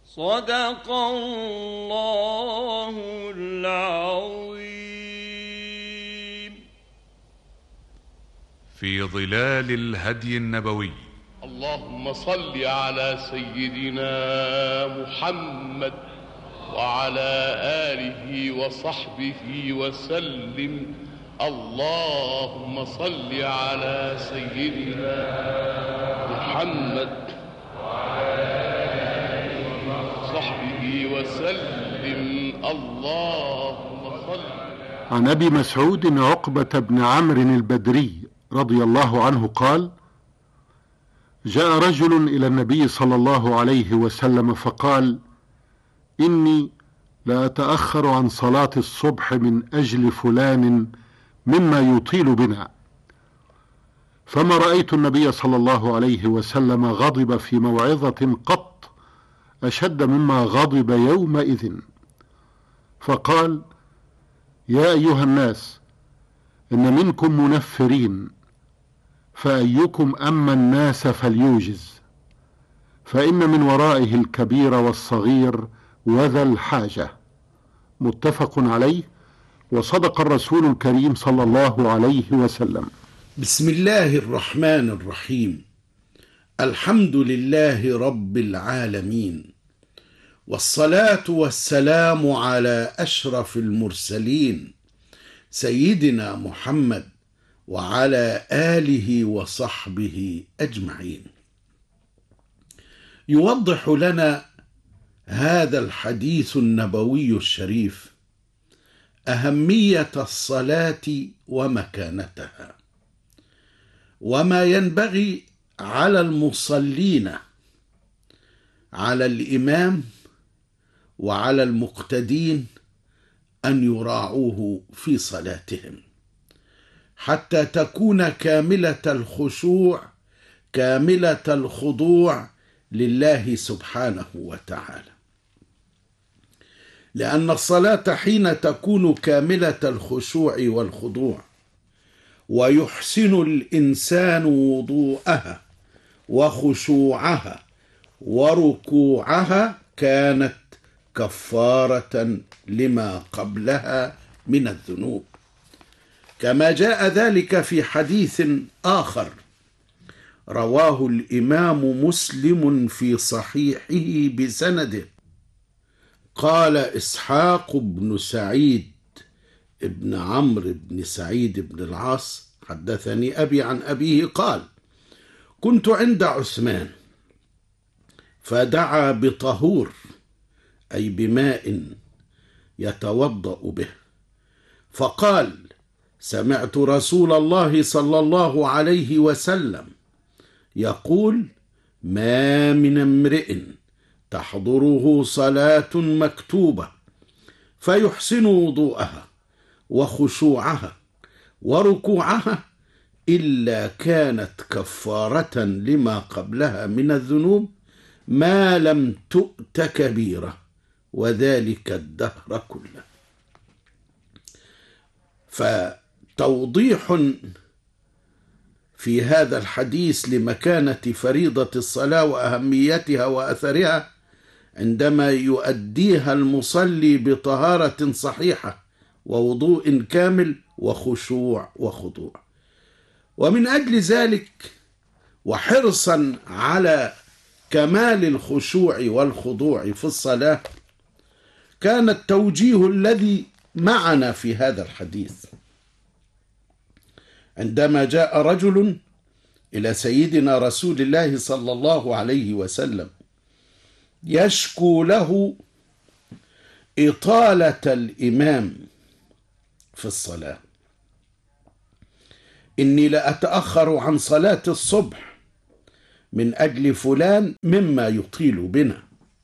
صدق الله العظيم. في ظلال الهدي النبوي. اللهم صل على سيدنا محمد وعلى آله وصحبه وسلم. اللهم صل على سيدنا محمد وعلى آله وصحبه وسلم. اللهم صل. عن أبي مسعود عقبة بن عمرو البدري رضي الله عنه قال: جاء رجل إلى النبي صلى الله عليه وسلم فقال: إني لا أتأخر عن صلاة الصبح من أجل فلان مما يطيل بنا. فما رأيت النبي صلى الله عليه وسلم غضب في موعظة قط أشد مما غضب يومئذ، فقال: يا أيها الناس، إن منكم منفرين، فأيكم أما الناس فليوجز، فإن من ورائه الكبير والصغير وذا الحاجة. متفق عليه، وصدق الرسول الكريم صلى الله عليه وسلم. بسم الله الرحمن الرحيم. الحمد لله رب العالمين، والصلاة والسلام على أشرف المرسلين سيدنا محمد وعلى آله وصحبه أجمعين. يوضح لنا هذا الحديث النبوي الشريف أهمية الصلاة ومكانتها، وما ينبغي على المصلين، على الإمام وعلى المقتدين أن يراعوه في صلاتهم حتى تكون كاملة الخشوع، كاملة الخضوع لله سبحانه وتعالى. لأن الصلاة حين تكون كاملة الخشوع والخضوع ويحسن الإنسان وضوءها وخشوعها وركوعها كانت كفارة لما قبلها من الذنوب، كما جاء ذلك في حديث آخر رواه الإمام مسلم في صحيحه بسنده. قال إسحاق بن سعيد ابن عمرو بن سعيد بن العاص: حدثني أبي عن أبيه قال: كنت عند عثمان فدعا بطهور، أي بماء يتوضأ به، فقال: سمعت رسول الله صلى الله عليه وسلم يقول: ما من امرئ تحضره صلاة مكتوبة فيحسن وضوءها وخشوعها وركوعها إلا كانت كفارة لما قبلها من الذنوب ما لم تؤت كبيرة، وذلك الدهر كله. فتوضيح في هذا الحديث لمكانة فريضة الصلاة وأهميتها وأثرها عندما يؤديها المصلي بطهارة صحيحة ووضوء كامل وخشوع وخضوع. ومن أجل ذلك وحرصا على كمال الخشوع والخضوع في الصلاة كان التوجيه الذي معنا في هذا الحديث عندما جاء رجل إلى سيدنا رسول الله صلى الله عليه وسلم يشكو له إطالة الإمام في الصلاة: إني لأتأخر عن صلاة الصبح من أجل فلان مما يطيل بنا.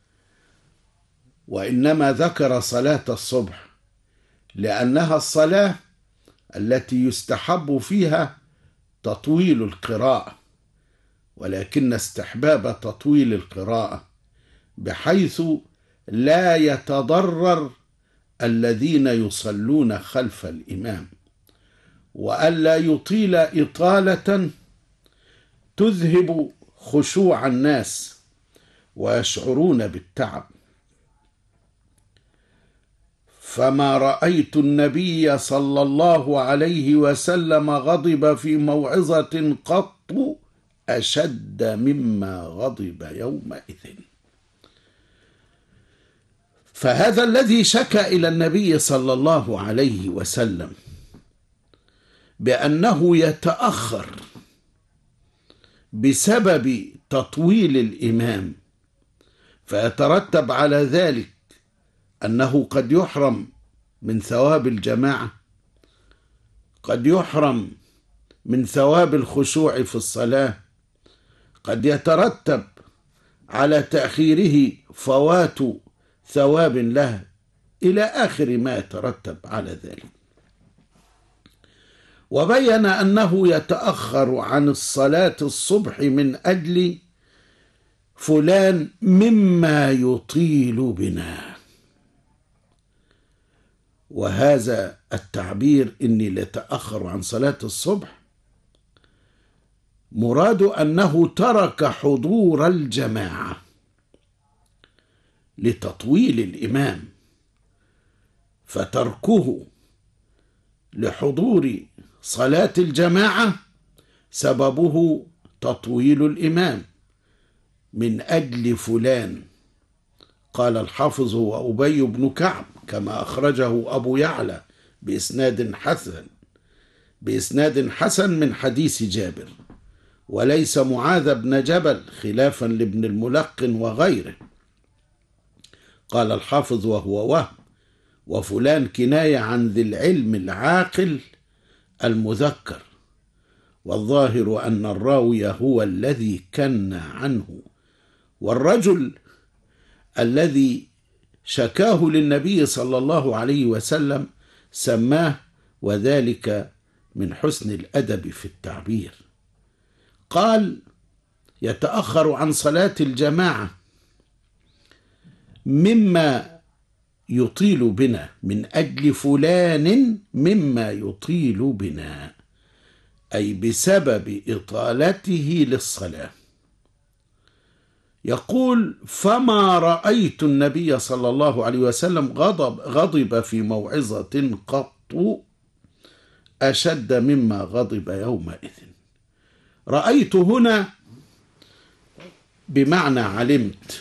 وإنما ذكر صلاة الصبح لأنها الصلاة التي يستحب فيها تطويل القراءة، ولكن استحباب تطويل القراءة بحيث لا يتضرر الذين يصلون خلف الإمام، وألا يطيل إطالة تذهب خشوع الناس ويشعرون بالتعب. فما رأيت النبي صلى الله عليه وسلم غضب في موعظة قط أشد مما غضب يومئذ. فهذا الذي شكا إلى النبي صلى الله عليه وسلم بأنه يتأخر بسبب تطويل الإمام، فيترتب على ذلك أنه قد يحرم من ثواب الجماعة، قد يحرم من ثواب الخشوع في الصلاة، قد يترتب على تأخيره فوات ثواب له، إلى آخر ما يترتب على ذلك. وبين أنه يتأخر عن الصلاة الصبح من أجل فلان مما يطيل بنا. وهذا التعبير إني لتأخر عن صلاة الصبح مراد أنه ترك حضور الجماعة لتطويل الإمام، فتركه لحضور صلاة الجماعة سببه تطويل الإمام من أجل فلان. قال الحافظ هو أبي بن كعب كما أخرجه أبو يعلى بإسناد حسن من حديث جابر، وليس معاذ بن جبل خلافا لابن الملقن وغيره. قال الحافظ وهو وهم، وفلان كناية عن ذي العلم العاقل المذكر، والظاهر أن الراوي هو الذي كن عنه. والرجل الذي شكاه للنبي صلى الله عليه وسلم سماه، وذلك من حسن الأدب في التعبير. قال يتأخر عن صلاة الجماعة مما يطيل بنا، من أجل فلان مما يطيل بنا، أي بسبب إطالته للصلاة. يقول فما رأيت النبي صلى الله عليه وسلم غضب في موعظة قط أشد مما غضب يومئذ. رأيت هنا بمعنى علمت،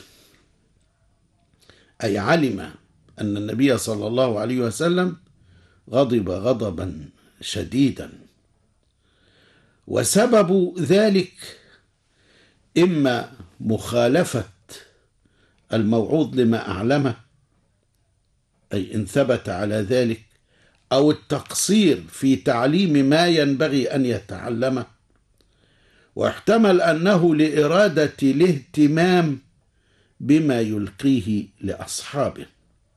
أي علم أن النبي صلى الله عليه وسلم غضب غضبا شديدا، وسبب ذلك إما مخالفة الموعوظ لما أعلمه، أي إن ثبت على ذلك، أو التقصير في تعليم ما ينبغي أن يتعلمه، واحتمل أنه لإرادة الاهتمام بما يلقيه لأصحابه.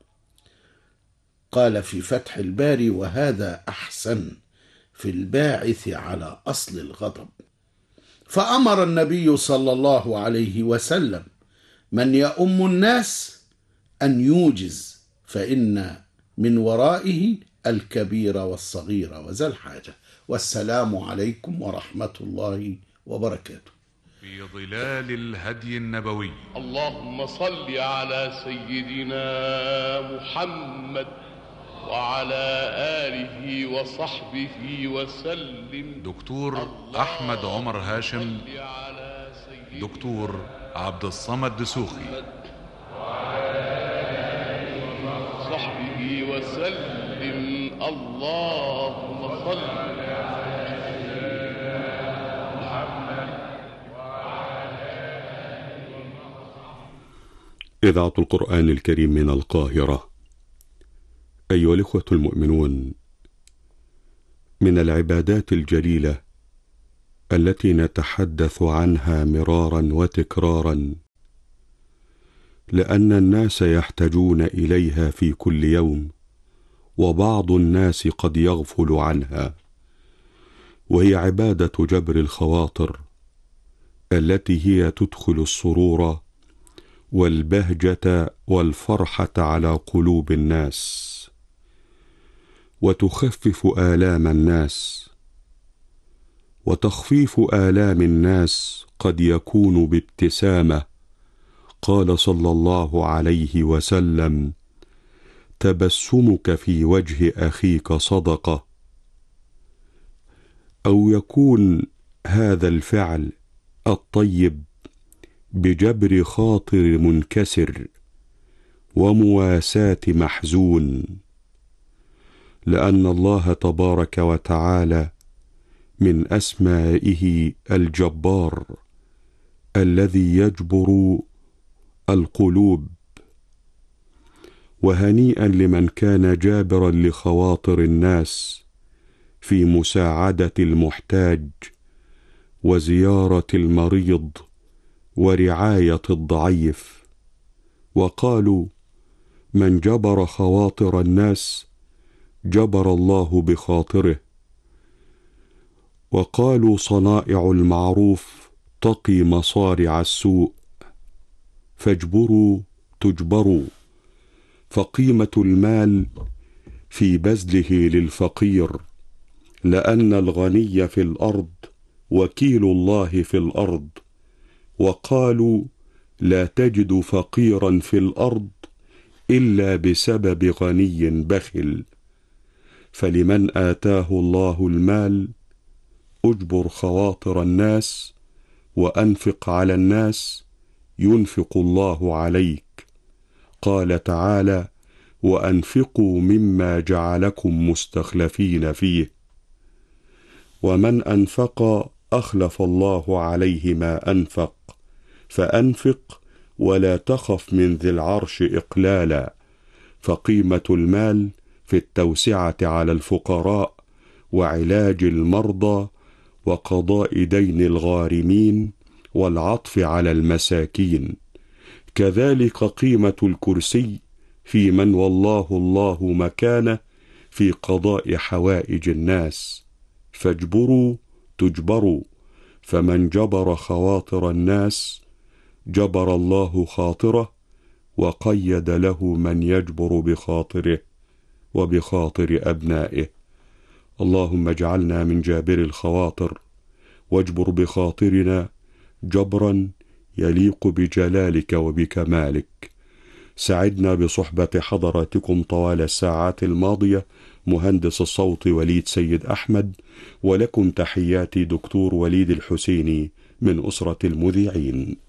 قال في فتح الباري وهذا أحسن في الباعث على أصل الغضب. فأمر النبي صلى الله عليه وسلم من يؤم الناس أن يوجز، فإن من ورائه الكبير والصغير وذا الحاجة. والسلام عليكم ورحمة الله وبركاته. في ظلال الهدي النبوي. اللهم صل على سيدنا محمد وعلى آله وصحبه وسلم. دكتور أحمد عمر هاشم، دكتور عبد الصمد دسوخي، صحبه وسلم. اللهم صل إذاعة القرآن الكريم من القاهرة. أيها الإخوة المؤمنون، من العبادات الجليلة التي نتحدث عنها مرارا وتكرارا لأن الناس يحتاجون إليها في كل يوم، وبعض الناس قد يغفل عنها، وهي عبادة جبر الخواطر، التي هي تدخل السرور والبهجة والفرحة على قلوب الناس، وتخفف آلام الناس. وتخفيف آلام الناس قد يكون بابتسامة قال صلى الله عليه وسلم: تبسمك في وجه أخيك صدقة. أو يكون هذا الفعل الطيب بجبر خاطر منكسر ومواساة محزون، لأن الله تبارك وتعالى من أسمائه الجبار الذي يجبر القلوب. وهنيئا لمن كان جابرا لخواطر الناس في مساعدة المحتاج وزيارة المريض ورعاية الضعيف. وقالوا: من جبر خواطر الناس جبر الله بخاطره. وقالوا: صنائع المعروف تقي مصارع السوء، فاجبروا تجبروا. فقيمة المال في بذله للفقير، لأن الغني في الأرض وكيل الله في الأرض. وقالوا: لا تجد فقيرا في الأرض إلا بسبب غني بخل. فلمن آتاه الله المال أجبر خواطر الناس وأنفق على الناس ينفق الله عليك. قال تعالى: وأنفقوا مما جعلكم مستخلفين فيه. ومن أنفق أخلف الله عليه ما أنفق. فأنفق ولا تخف من ذي العرش إقلالا. فقيمة المال في التوسعة على الفقراء وعلاج المرضى وقضاء دين الغارمين والعطف على المساكين. كذلك قيمة الكرسي في من والله الله مكانه في قضاء حوائج الناس. فاجبروا تجبروا. فمن جبر خواطر الناس جبر الله خاطره، وقيد له من يجبر بخاطره وبخاطر أبنائه. اللهم اجعلنا من جابر الخواطر، واجبر بخاطرنا جبرا يليق بجلالك وبكمالك. سعدنا بصحبة حضراتكم طوال الساعات الماضية مهندس الصوت وليد سيد أحمد، ولكم تحياتي دكتور وليد الحسيني من أسرة المذيعين.